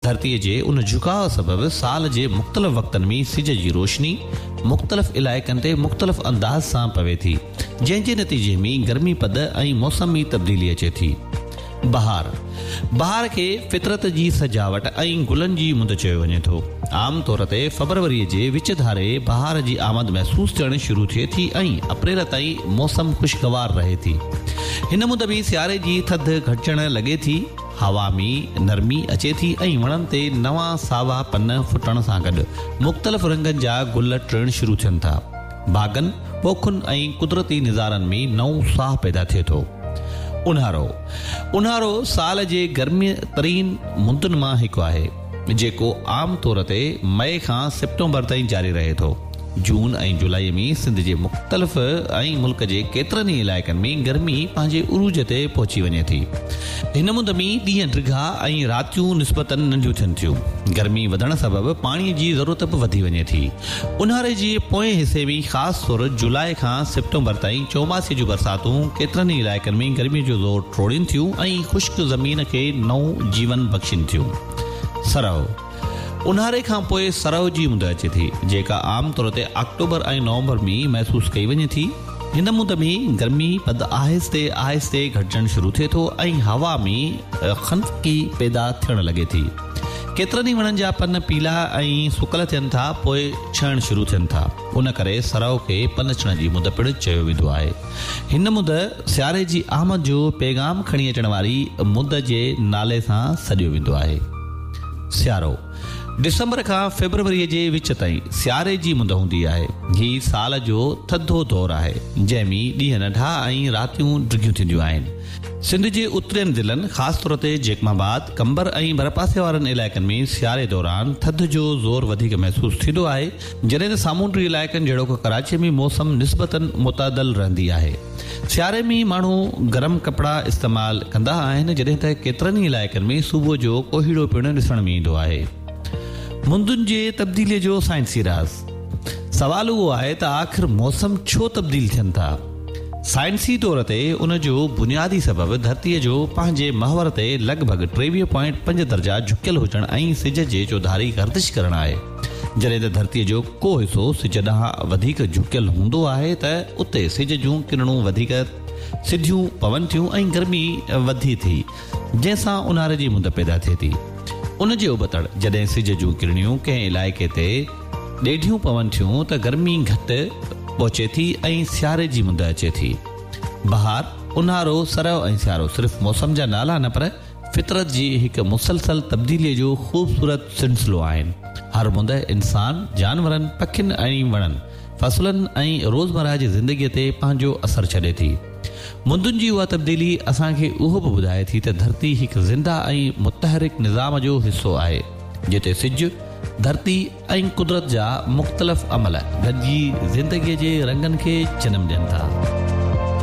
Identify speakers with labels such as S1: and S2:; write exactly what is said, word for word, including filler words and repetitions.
S1: धरतीअ जे उन झुकाव सबबि साल जे मुख़्तलिफ़ वक़्तनि में सिज जी रोशनी मुख़्तलिफ़ इलाइक़नि ते मुख़्तलिफ़ अंदाज़ सां पवे थी, जंहिं जे नतीजे में गर्मी पद ऐं मौसमी तब्दीली अचे थी। बहार बहार खे फितरत जी सजावट ऐं गुलनि जी मुंद चयो वञे थो। आम तौर ते फरवरीअ जे विच धारे बहार जी आमद महसूस थियण शुरू थिए थी ऐं अप्रैल ताईं मौसम खुशगवार रहे थी। हिन मुंद में सियारे जी थधि घटिजण लॻे थी, हवा में नरमी अचे थी ऐं वणनि ते नवां सावा पन फुटण सां गॾु मुख़्तलिफ़ रंगनि जा गुल टिण शुरू थियनि था। बाग़नि, पोखुनि ऐं कुदरती निज़ारनि में नओं साह पैदा थिए थो। उन्हारो उन्हारो साल जे गर्मी तरीन मुंदुनि मां हिकु आहे, जेको आम तौर ते मई खां सितंबर ताईं जारी रहे थो। जून ऐं जुलाई में सिंध जे मुख़्तलिफ़ ऐं मुल्क जे केतिरनि ई इलाइक़नि में गर्मी पंहिंजे उरूज ते पहुची वञे थी। हिन मुंद में ॾींहं डिघा ऐं रातियूं निस्बतन नंढियूं थियनि थियूं। गर्मी वधण सबबि पाणीअ जी ज़रूरत बि वधी वञे थी। उन्हारे जे पोएं हिसे में ख़ासि तौर जुलाई खां सितंबर ताईं चौमासे जूं बरसातूं केतिरनि ई इलाइक़नि में गर्मीअ जो ज़ोर टोड़ीनि थियूं ऐं ख़ुश्क ज़मीन खे नओं जीवन बख़्शीनि थियूं। सरव उन्हारे खां पोइ सरव जी मुंद अचे थी, जेका आम तौर ते अक्टूबर ऐं नवंबर में महसूस कई वञे थी। हिन मुंद में गर्मी पद आहिस्ते आहिस्ते घटिजणु शुरू थिए थो ऐं हवा में खनकी पैदा थियण लॻे थी। केतिरनि ई वणनि जा पन पीला ऐं सुकल थियनि था, पोइ छहण शुरू थियनि था। उन करे सरव खे पन छण जी मुंद पिणु चयो वेंदो आहे। हिन मुंद सियारे जी आमद जो पैगाम खणी अचण वारी मुंद जे नाले सां सॾियो वेंदो आहे। सियारो दिसंबर खां फरवरीअ जे विच ताईं सियारे जी मुंद हूंदी आहे। हीउ साल जो थधो दौरु आहे, जंहिंमें ॾींहं नंढा ऐं रातियूं डिघियूं थींदियूं आहिनि। सिंध जे उतरियनि ज़िलनि, ख़ासि तौर ते जेकमाबाद, कंबर ऐं भरपासे वारनि इलाइक़नि में सियारे दौरान थधि जो ज़ोर वधीक महसूस थींदो आहे, जॾहिं त सामूंडी इलाइक़नि जहिड़ो कराची में मौसम निस्बतन मुतदल रहंदी आहे। सियारे में माण्हू गरम कपिड़ा इस्तेमालु कंदा आहिनि, जॾहिं त केतिरनि ई इलाइक़नि में सुबुह जो कोहीड़ो पिणु ॾिसण में ईंदो आहे। मुंदुनि जे तब्दीलीअ जो साइंसी राज़। सवाल उहो आहे त आख़िर मौसम छो तब्दील थियनि था। साइंसी तौर ते उन जो बुनियादी सबबु धरतीअ जो पंहिंजे महवर ते लॻभॻि टेवीह पॉइंट पंज दर्जा झुकियल हुजण ऐं सिज जे चौधारी गर्दिश करणु आहे। जॾहिं त धरतीअ जो को हिसो सिज ॾांहुं वधीक झुकियल हूंदो आहे त उते सिज जूं किरणूं वधीक सिधियूं पवनि थियूं ऐं गर्मी वधी थी, जंहिंसां उन्हारे जी मुंद पैदा थिए थी। उन जे उबतड़ जॾहिं सिज जूं किरणियूं कंहिं इलाइक़े ते ॾेढियूं पवनि थियूं त गर्मी घटि पहुचे थी ऐं सियारे जी मुंद अचे थी। बहार, उन्हारो, सरव ऐं सियारो सिर्फ़ु मौसम जा नाला न पर फितरत जी हिकु मुसलसल तब्दीलीअ जो ख़ूबसूरत सिलसिलो आहिनि। हर मुंद इंसान, जानवरनि, पखियुनि ऐं वणनि, फसलनि ऐं रोज़मर्रा जी ज़िंदगीअ ते पंहिंजो असरु छॾे थी। मुंदुनि जी उहा तब्दीली असांखे उहो बि ॿुधाए थी त धरती हिकु ज़िंदा ऐं मुतहरिक निज़ाम जो हिसो आहे, जिते सिज, धरती ऐं कुदरत जा मुख़्तलिफ़ अमल गॾिजी ज़िंदगीअ जे रंगनि खे जनमु ॾियनि था।